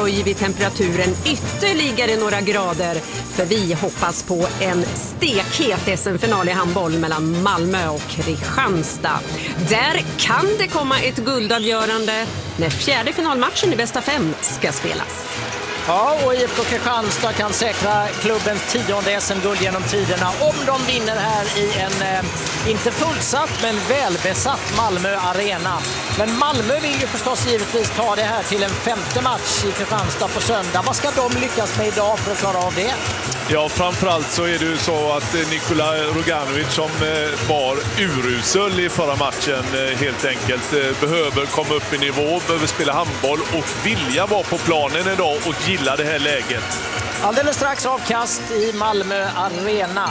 höjer vi temperaturen ytterligare några grader, för vi hoppas på en stekhet SM-final i handboll mellan Malmö och Kristianstad. Där kan det komma ett guldavgörande när fjärde finalmatchen i bästa 5 ska spelas. Ja, och IFK Kristianstad kan säkra klubbens 10:e SM-guld genom tiderna om de vinner här i en inte fullsatt men välbesatt Malmö Arena. Men Malmö vill ju förstås givetvis ta det här till en 5:e match i Kristianstad på söndag. Vad ska de lyckas med idag för att klara av det? Ja, framförallt så är det ju så att Nikola Roganovic, som var urusel i förra matchen, helt enkelt behöver komma upp i nivå, behöver spela handboll och vilja vara på planen idag och gilla det här läget. Alldeles strax avkast i Malmö Arena.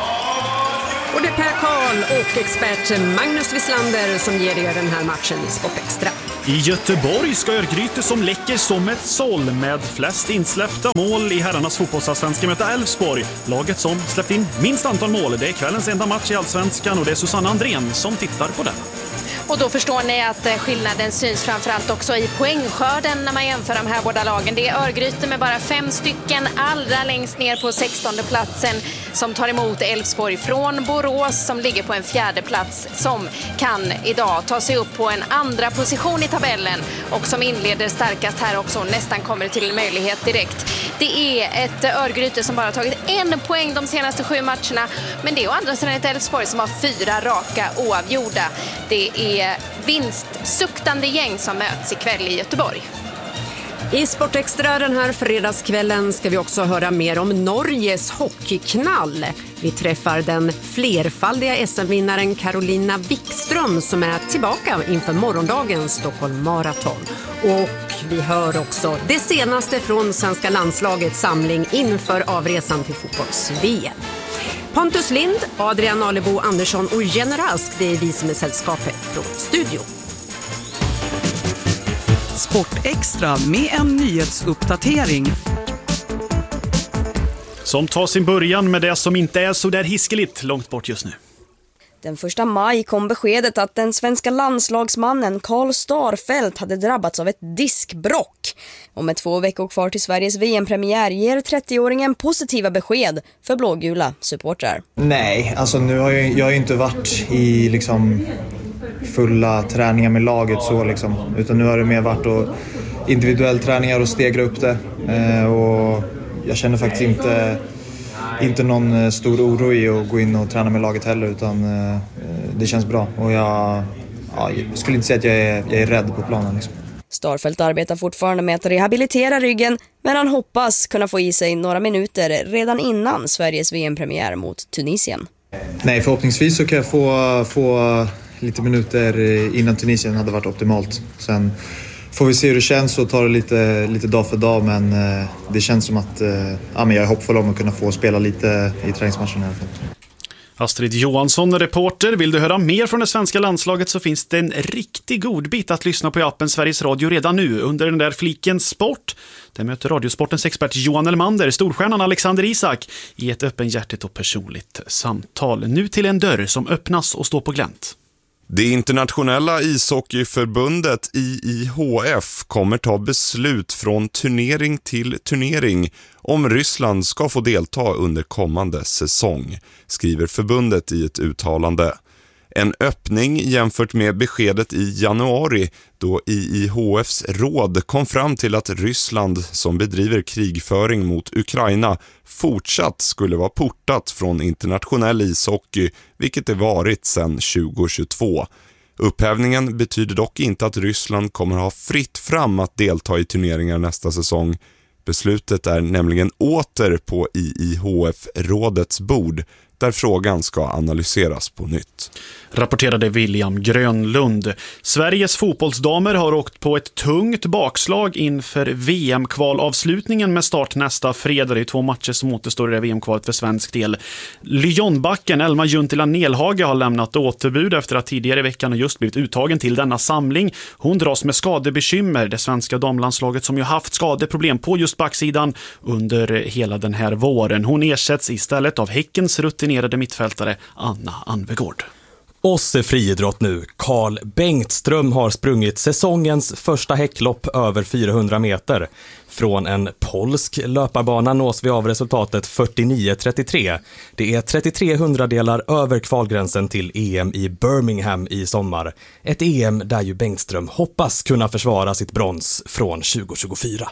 Och det är Per Karl och expert Magnus Wislander som ger er den här matchen i Sport Extra. I Göteborg ska Örgryte som läcker som ett såll med flest insläppta mål i herrarnas fotbollsallsvenska möta Elfsborg. Laget som släppt in minst antal mål. Det är kvällens enda match i allsvenskan och det är Susanna Andrén som tittar på den. Och då förstår ni att skillnaden syns framförallt också i poängskörden när man jämför de här båda lagen. Det är Örgryte med bara 5 stycken allra längst ner på 16:e platsen som tar emot Elfsborg från Borås som ligger på en 4:e plats, som kan idag ta sig upp på en andra position i tabellen och som inleder starkast här också, nästan kommer till möjlighet direkt. Det är ett Örgryte som bara tagit 1 poäng de senaste 7 matcherna, men det är å andra sidan ett Elfsborg som har 4 raka oavgjorda. Det är vinstsuktande gäng som möts ikväll i Göteborg. I Sport Extra den här fredagskvällen ska vi också höra mer om Norges hockeyknall. Vi träffar den flerfaldiga SM-vinnaren Carolina Wikström som är tillbaka inför morgondagens Stockholm Marathon. Och vi hör också det senaste från svenska landslagets samling inför avresan till fotbolls-VM. Pontus Lind, Adrian Alebo Andersson och Jenny Rask, det är vi som är sällskapet från studio. Sport Extra med en nyhetsuppdatering. Som tar sin början med det som inte är så där hiskeligt långt bort just nu. Den 1 maj kom beskedet att den svenska landslagsmannen Karl Starfelt hade drabbats av ett diskbråck. Och med 2 veckor kvar till Sveriges VM-premiär ger 30-åringen positiva besked för blågula supportrar. Nej, alltså nu har jag har ju inte varit i liksom fulla träningar med laget så liksom, utan nu har det mer varit och individuell träningar och stegra upp det. Och jag känner faktiskt inte någon stor oro i att gå in och träna med laget heller, utan det känns bra. Och jag skulle inte säga att jag är rädd på planen liksom. Starfelt arbetar fortfarande med att rehabilitera ryggen, men han hoppas kunna få i sig några minuter redan innan Sveriges VM-premiär mot Tunisien. Nej, förhoppningsvis så kan jag få lite minuter innan Tunisien hade varit optimalt. Sen får vi se hur det känns och ta det lite dag för dag, men det känns som att jag är hoppfull om att kunna få spela lite i träningsmatchen i alla fall. Astrid Johansson, reporter. Vill du höra mer från det svenska landslaget så finns det en riktig god bit att lyssna på i appen Sveriges Radio redan nu under den där fliken Sport. Där möter Radiosportens expert Johan Elmander storstjärnan Alexander Isak i ett öppenhjärtigt och personligt samtal. Nu till en dörr som öppnas och står på glänt. Det internationella ishockeyförbundet IIHF kommer ta beslut från turnering till turnering om Ryssland ska få delta under kommande säsong, skriver förbundet i ett uttalande. En öppning jämfört med beskedet i januari då IIHFs råd kom fram till att Ryssland som bedriver krigföring mot Ukraina fortsatt skulle vara portat från internationell ishockey, vilket det varit sedan 2022. Upphävningen betyder dock inte att Ryssland kommer ha fritt fram att delta i turneringar nästa säsong. Beslutet är nämligen åter på IIHF-rådets bord, där frågan ska analyseras på nytt. Rapporterade William Grönlund. Sveriges fotbollsdamer har åkt på ett tungt bakslag inför VM-kvalavslutningen med start nästa fredag. Det är 2 matcher som återstår i det VM-kvalet för svensk del. Lyonbacken Elma Juntila Nelhage har lämnat återbud efter att tidigare i veckan har just blivit uttagen till denna samling. Hon dras med skadebekymmer. Det svenska damlandslaget som ju haft skadeproblem på just backsidan under hela den här våren. Hon ersätts istället av Häckens rutinerade mittfältare Anna Anvegård. Och så friidrott nu. Carl Bengtström har sprungit säsongens första häcklopp över 400 meter. Från en polsk löparbana nås vi av resultatet 49:33. Det är 33 hundradelar över kvalgränsen till EM i Birmingham i sommar. Ett EM där ju Bengtström hoppas kunna försvara sitt brons från 2024.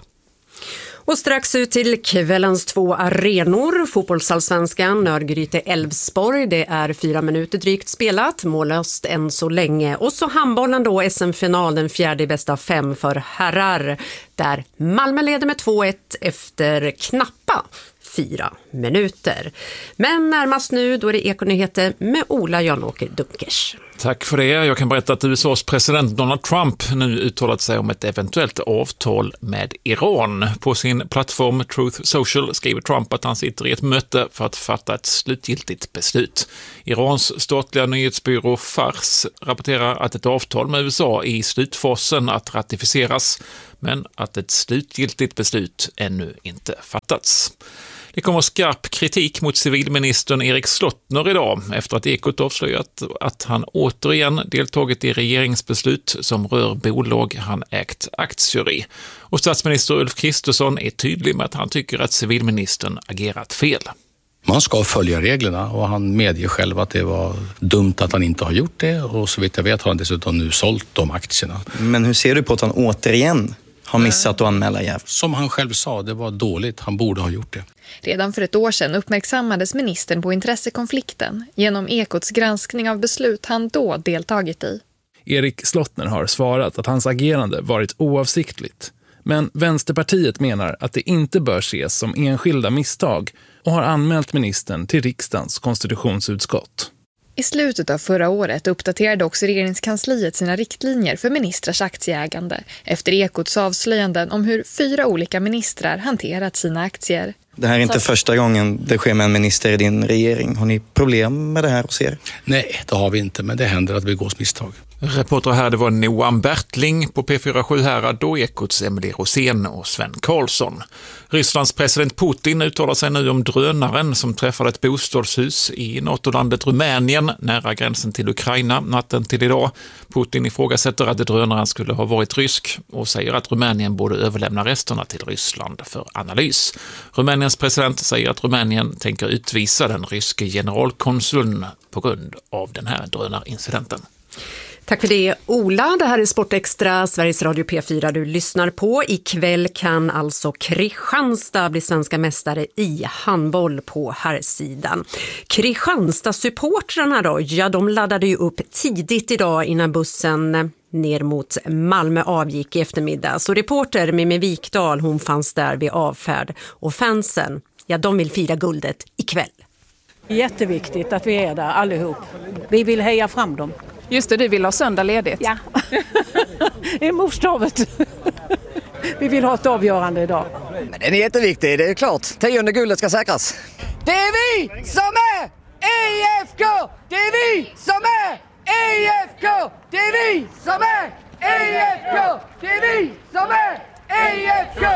Och strax ut till kvällens 2 arenor. Fotbollsallsvenskan, Örgryte-Elfsborg. Det är 4 minuter drygt spelat, mållöst än så länge. Och så handbollen då, SM-final, den 4:e bästa av 5 för herrar. Där Malmö leder med 2-1 efter knappa 4 minuter. Men närmast nu då är det Ekonyheter med Ola Janåker Dunkers. Tack för det. Jag kan berätta att USAs president Donald Trump nu uttalat sig om ett eventuellt avtal med Iran. På sin plattform Truth Social skriver Trump att han sitter i ett möte för att fatta ett slutgiltigt beslut. Irans statliga nyhetsbyrå Fars rapporterar att ett avtal med USA är i slutfasen att ratificeras, men att ett slutgiltigt beslut ännu inte fattats. Det kommer skarp kritik mot civilministern Erik Slottner idag efter att Ekot avslöjat att han återigen deltagit i regeringsbeslut som rör bolag han ägt aktier i. Och statsminister Ulf Kristersson är tydlig med att han tycker att civilministern agerat fel. Man ska följa reglerna och han medger själv att det var dumt att han inte har gjort det, och så vitt jag vet har han dessutom nu sålt de aktierna. Men hur ser du på att han återigen har missat att anmäla jäv? Som han själv sa, det var dåligt. Han borde ha gjort det. Redan för ett år sedan uppmärksammades ministern på intressekonflikten genom Ekots granskning av beslut han då deltagit i. Erik Slottner har svarat att hans agerande varit oavsiktligt. Men Vänsterpartiet menar att det inte bör ses som enskilda misstag och har anmält ministern till riksdagens konstitutionsutskott. I slutet av förra året uppdaterade också regeringskansliet sina riktlinjer för ministrars aktieägande efter Ekots avslöjanden om hur 4 olika ministrar hanterat sina aktier. Det här är inte första gången det sker med en minister i din regering. Har ni problem med det här hos er? Nej, det har vi inte, men det händer att vi går misstag. Reporter här, det var Noam Bertling på P4 Sjuhärad, då Ekots Emily Rosén och Sven Karlsson. Rysslands president Putin uttalar sig nu om drönaren som träffade ett bostadshus i NATO-landet Rumänien nära gränsen till Ukraina natten till idag. Putin ifrågasätter att drönaren skulle ha varit rysk och säger att Rumänien borde överlämna resterna till Ryssland för analys. Rumäniens president säger att Rumänien tänker utvisa den ryske generalkonsuln på grund av den här drönarincidenten. Tack för det, Ola. Det här är Sportextra, Sveriges Radio P4 du lyssnar på. Ikväll kan alltså Kristianstad bli svenska mästare i handboll på herrsidan. Kristianstad-supportrarna då, ja, de laddade ju upp tidigt idag innan bussen ner mot Malmö avgick i eftermiddag. Så reporter Mimmi Wikdahl, hon fanns där vid avfärd. Och fansen, ja, de vill fira guldet ikväll. Jätteviktigt att vi är där allihop. Vi vill heja fram dem. Just det, du vill ha söndag ledigt. Ja, det är motstavet. Vi vill ha ett avgörande idag. Men den är jätteviktig, det är klart. 10:e guldet ska säkras. Det är vi som är IFK! Det är vi som är IFK! Det är vi som är IFK! Det är vi som är IFK!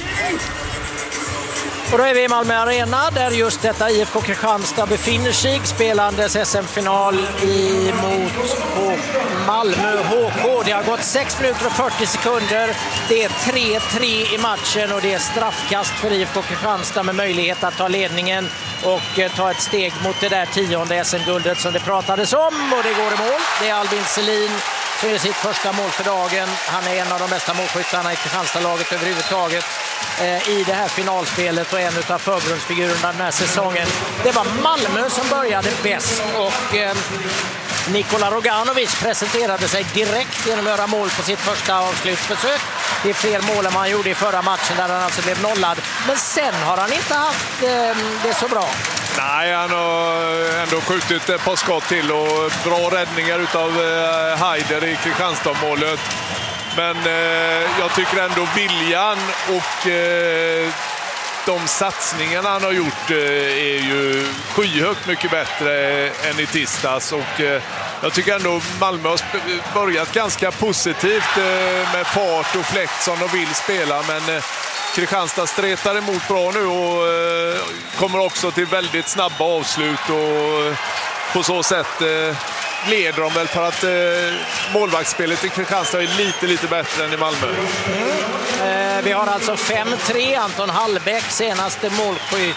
Och då är vi i Malmö Arena där just detta IFK Kristianstad befinner sig, spelandes SM-final mot Malmö HK. Det har gått 6 minuter och 40 sekunder. Det är 3-3 i matchen och det är straffkast för IFK Kristianstad med möjlighet att ta ledningen och ta ett steg mot det där 10:e SM-guldet som det pratades om, och det går i mål. Det är Albin Selin som är sitt första mål för dagen. Han är en av de bästa målskyttarna i Kristianstad-laget överhuvudtaget i det här finalspelet och en av förgrundsfigurerna den här säsongen. Det var Malmö som började bäst och Nikola Roganovic presenterade sig direkt genom att göra mål på sitt första avslutsförsök. Det är fler mål än man gjorde i förra matchen där han alltså blev nollad. Men sen har han inte haft det så bra. Nej, han har ändå skjutit ett par skott till och bra räddningar utav Haider i Kristianstad-målet. Men jag tycker ändå viljan och de satsningarna han har gjort är ju skyhögt mycket bättre än i tisdags. Och jag tycker ändå Malmö har börjat ganska positivt med fart och fläkt som de vill spela. Men Kristianstad stretar emot bra nu och kommer också till väldigt snabba avslut och på så sätt leder de väl för att målvaktsspelet i Kristianstad är lite bättre än i Malmö. Vi har alltså 5-3. Anton Hallbäck senaste målskytt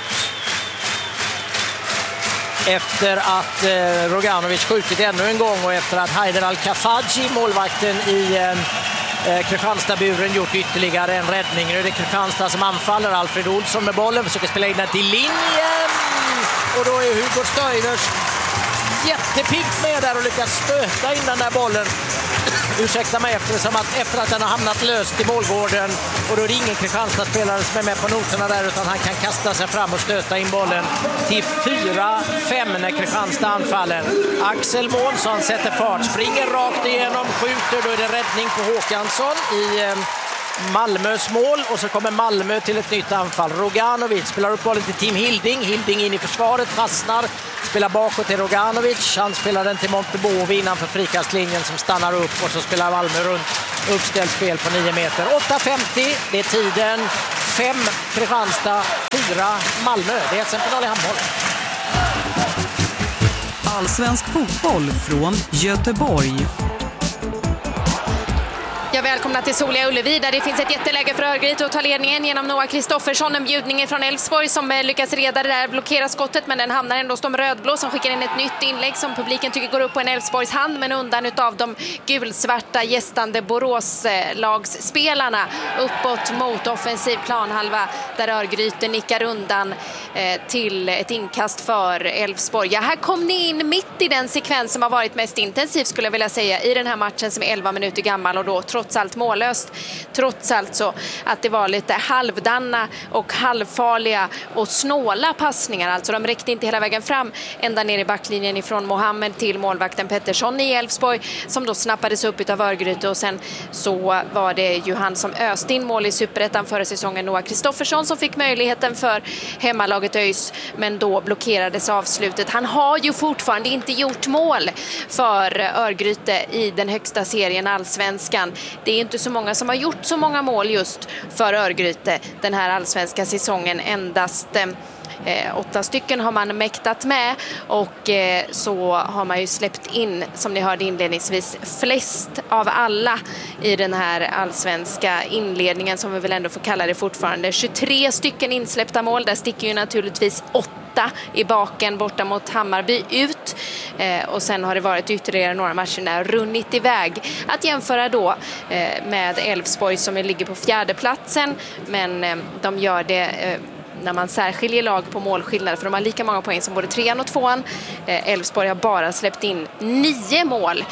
efter att Roganovic skjutit ännu en gång och efter att Haider Al-Kafaji, målvakten i Kristianstadburen, gjort ytterligare en räddning. Nu är det Kristianstad som anfaller. Alfred Olsson med bollen, försöker spela in den till linjen. Och då är Hugo Stöivers jättepiggt med där och lyckas stöta in den där bollen. Ursäkta mig, efter att den har hamnat löst i målgården, och då är det ingen Kristianstad-spelare som är med på noterna där, utan han kan kasta sig fram och stöta in bollen till 4-5 när Kristianstad anfaller. Axel Månsson sätter fart, springer rakt igenom, skjuter, då är det räddning på Håkansson i Malmös mål, och så kommer Malmö till ett nytt anfall. Roganovic spelar upp bollen till Tim Hilding. Hilding in i försvaret, fastnar, spelar bakåt till Roganovic. Han spelar den till Montebovi innanför frikastlinjen som stannar upp, och så spelar Malmö runt uppställt spel på 9 meter. 8.50, det är tiden. 5 Kristianstad, 4 Malmö. Det är SM-final i handboll. Allsvensk fotboll från Göteborg. Jag välkomnar till Soliga Ullevi där det finns ett jätteläge för Örgryte att ta ledningen genom Noah Kristoffersson. En bjudning från Elfsborg som lyckas reda det där, blockera skottet, men den hamnar ändå hos de rödblå som skickar in ett nytt inlägg som publiken tycker går upp på en Elfsborgs hand, men undan utav de gulsvarta gästande Borås-lagsspelarna uppåt mot offensiv planhalva där Örgryte nickar undan till ett inkast för Elfsborg. Ja, här kom ni in mitt i den sekvens som har varit mest intensiv, skulle jag vilja säga, i den här matchen som är 11 minuter gammal och då trots allt mållöst. Trots allt så att det var lite halvdanna och halvfarliga och snåla passningar. Alltså de räckte inte hela vägen fram ända ner i backlinjen ifrån Mohammed till målvakten Pettersson i Elfsborg som då snappades upp utav Örgryte, och sen så var det ju han som öste in mål i Superettan förra säsongen, Noah Kristoffersson, som fick möjligheten för hemmalaget ÖIS, men då blockerades avslutet. Han har ju fortfarande inte gjort mål för Örgryte i den högsta serien, Allsvenskan. Det är inte så många som har gjort så många mål just för Örgryte den här allsvenska säsongen. Endast 8 stycken har man mäktat med, och så har man ju släppt in, som ni hörde inledningsvis, flest av alla i den här allsvenska inledningen, som vi väl ändå får kalla det fortfarande. 23 stycken insläppta mål, där sticker ju naturligtvis 8 i baken borta mot Hammarby ut, och sen har det varit ytterligare några matcher där runnit iväg, att jämföra då med Elfsborg som ligger på 4:e platsen, men de gör det när man särskiljer lag på målskillnad, för de har lika många poäng som både 3:an och 2:an. Elfsborg har bara släppt in 9 mål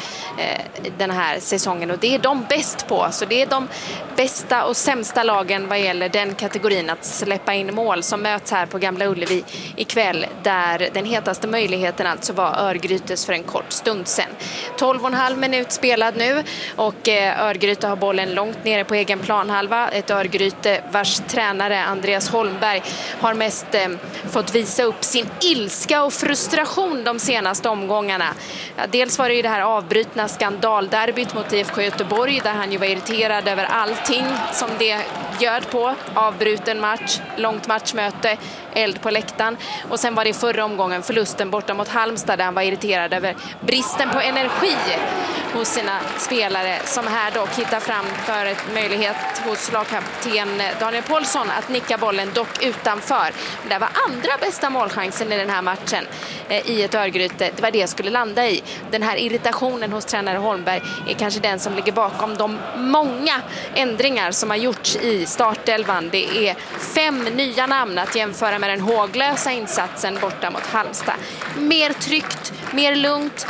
den här säsongen, och det är de bäst på. Så det är de bästa och sämsta lagen vad gäller den kategorin att släppa in mål som möts här på Gamla Ullevi ikväll, där den hetaste möjligheten alltså var Örgrytes för en kort stund sedan. 12,5 minut spelad nu, och Örgryte har bollen långt nere på egen planhalva. Ett Örgryte vars tränare Andreas Holmberg har mest fått visa upp sin ilska och frustration de senaste omgångarna. Ja, dels var det ju det här avbrutna skandalderbyt mot IFK Göteborg, där han ju var irriterad över allting som det bjöd på. Avbruten match, långt matchmöte, eld på läktaren. Och sen var det förra omgången förlusten borta mot Halmstad, där han var irriterad över bristen på energi hos sina spelare, som här dock hittar fram för en möjlighet hos lagkapten Daniel Paulsson att nicka bollen, dock utanför. Men det var andra bästa målchansen i den här matchen i ett Örgryte. Det var det jag skulle landa i. Den här irritationen hos tränare Holmberg är kanske den som ligger bakom de många ändringar som har gjorts i startelvan. Det är 5 nya namn att jämföra med den håglösa insatsen borta mot Halmstad. Mer tryggt, mer lugnt,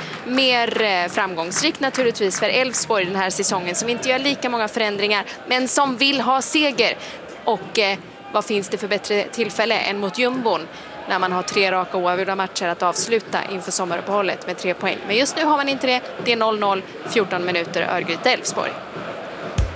mer framgångsrikt naturligtvis för Elfsborg den här säsongen, som inte gör lika många förändringar men som vill ha seger. Och vad finns det för bättre tillfälle än mot jumbon när man har 3 raka oavgjorda matcher att avsluta inför sommaruppehållet med 3 poäng. Men just nu har man inte det. Det är 0-0, 14 minuter Örgryte Elfsborg.